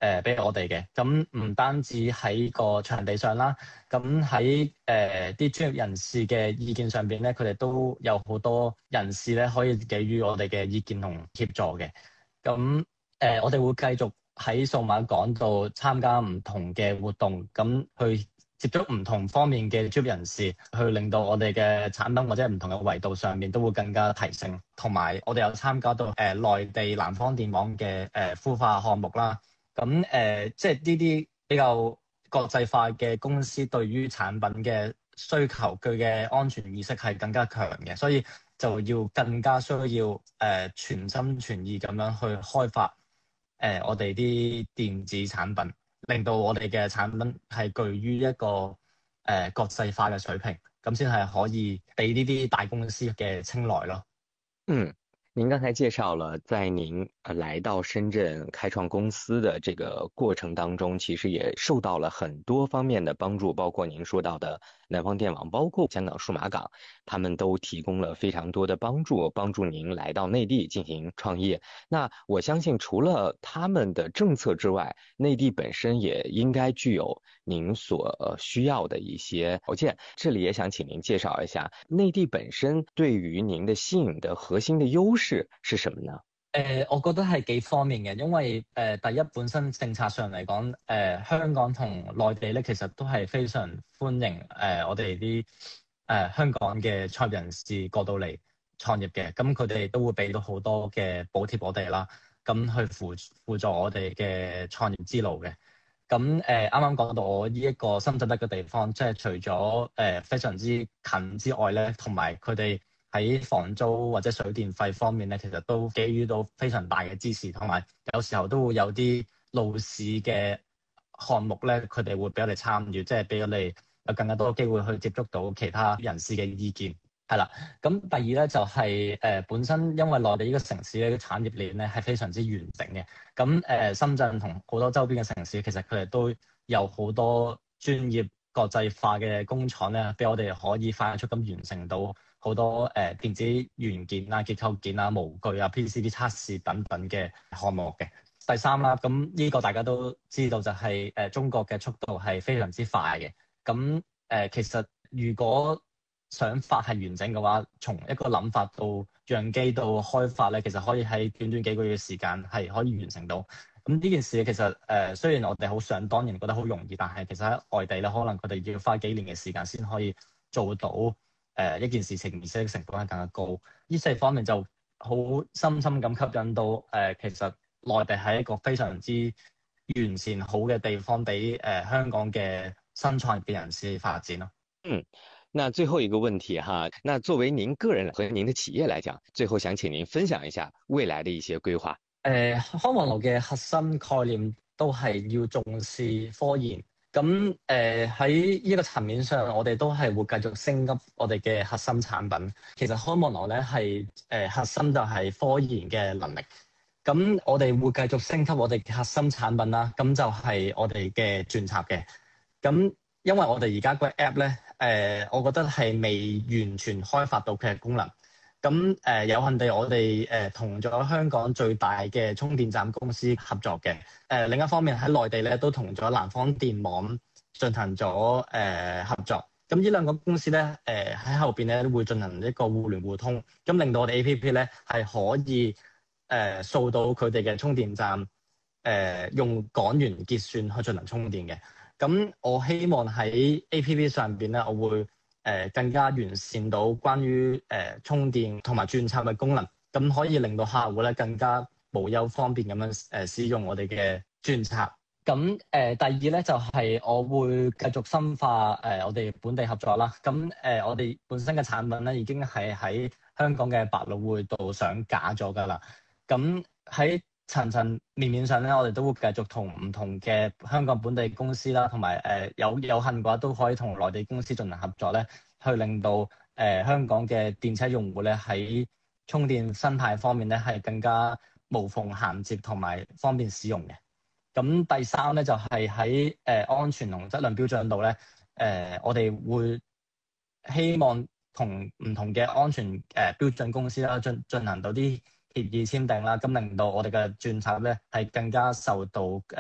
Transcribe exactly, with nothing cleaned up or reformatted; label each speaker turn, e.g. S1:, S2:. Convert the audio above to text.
S1: 誒俾我哋嘅。咁唔單止喺個場地上啦，咁喺誒啲專業人士嘅意見上邊咧，佢哋都有好多人士咧可以給予我哋嘅意見同協助嘅。咁誒、呃，我哋會繼續喺數碼港度參加唔同嘅活動，咁去接觸唔同方面嘅專業人士，去令到我哋嘅產品或者唔同嘅維度上面都會更加提升。同埋我哋有參加到誒、呃、內地南方電網嘅誒、呃、孵化項目啦。咁誒、呃，即係呢啲比較國際化嘅公司，對於產品嘅需求，佢嘅安全意識係更加強嘅，所以就要更加需要誒、呃、全心全意咁樣去開發誒、呃、我哋啲電子產品，令到我哋嘅產品係具於一個誒、呃、國際化嘅水平，咁先係可以俾呢啲大公司嘅青睞咯。
S2: 嗯，您剛才介紹了，在您呃來到深圳開創公司的這個過程當中，其實也受到了很多方面的幫助，包括您說到的南方電網，包括香港數碼港，他們都提供了非常多的幫助，幫助您來到內地進行創業。那我相信，除了他們的政策之外，內地本身也應該具有您所需要的一些條件。這裡也想請您介紹一下，內地本身對於您的吸引的核心的優勢是什麼呢？
S1: 誒、呃，我覺得係幾方面嘅，因為誒、呃、第一本身政策上嚟講，誒、呃、香港同內地咧其實都係非常歡迎誒、呃、我哋啲誒香港嘅創業人士過到嚟創業嘅，咁佢哋都會俾到好多嘅補貼我哋啦，咁去輔輔助我哋嘅創業之路嘅。咁誒啱啱講到我呢一個深圳德嘅地方，即係除咗誒、呃、非常之近之外咧，同埋佢哋喺房租或者水電費方面咧，其實都給予到非常大嘅支持，同埋有時候都會有啲路試嘅項目咧，佢哋會俾我哋參與，即係俾我哋有更加多機會去接觸到其他人士嘅意見。係啦，咁第二咧就係、是、誒、呃、本身因為內地呢個城市咧產業鏈咧係非常之完整嘅，咁誒、呃、深圳同好多周邊嘅城市，其實佢哋都有好多專業國際化嘅工廠咧，俾我哋可以快速咁完成到好多誒、呃、電子元件啊、結構件啊、模具啊、P C B 測試等等嘅項目嘅。第三啦，咁呢個大家都知道就係、是、誒、呃、中國嘅速度係非常之快嘅，咁誒、呃、其實如果想法係完整嘅話，從一個諗法到樣機到開發咧，其實可以喺短短幾個月嘅時間係可以完成到。咁呢件事其實誒、呃，雖然我哋好想當然覺得好容易，但係其實喺外地咧，可能佢哋要花幾年嘅時間先可以做到誒、呃、一件事情，而且成本係更加高。呢四方面就好深深咁吸引到誒、呃，其實內地係一個非常之完善好嘅地方，俾誒、呃、香港嘅新創業嘅人士發展咯。
S2: 嗯。那最後一個問題哈，那作為您個人和您的企業來講，最後想請您分享一下未來的一些規劃。
S1: 誒，康王樓嘅核心概念都係要重視科研，咁誒喺呢個層面上，我哋都係會繼續升級我哋嘅核心產品。其實康王樓咧係誒核心就係科研嘅能力，咁我哋會繼續升級我哋嘅核心產品啦，咁就係我哋嘅鑽插嘅，咁。因為我哋而家個 app 咧，誒、呃，我覺得係未完全開發到佢嘅功能。咁誒、呃，有幸地，我哋誒同咗香港最大嘅充電站公司合作嘅。誒、呃，另一方面喺內地咧，都同咗南方電網進行咗誒、呃、合作。咁呢兩個公司咧，誒、呃、喺後邊咧會進行一個互聯互通，咁令到我哋 A P P 咧係可以誒掃、呃、到佢哋嘅充電站，誒、呃、用港元結算去進行充電嘅。咁我希望喺 A P P 上邊咧，我會誒、呃、更加完善到關於誒、呃、充電同埋鑽插嘅功能，咁可以令到客戶咧更加無憂方便咁樣誒使用我哋嘅鑽插。咁誒、呃、第二咧就係、是、我會繼續深化誒、呃、我哋本地合作啦。咁誒、呃、我哋本身嘅產品咧已經係喺香港嘅百老匯度上架咗㗎啦。咁喺層層面面上咧，我哋都會繼續同唔同嘅香港本地公司啦，同埋誒有有幸嘅話都可以同內地公司進行合作咧，去令到誒、呃、香港嘅電車用戶咧喺充電生態方面咧係更加無縫銜接同埋方便使用嘅。咁第三咧就係喺誒安全同質量標準度咧，誒、呃、我哋會希望同唔同嘅安全誒、呃、標準公司啦進進行到啲協議簽訂啦，咁令到我哋嘅鑽插咧係更加受到誒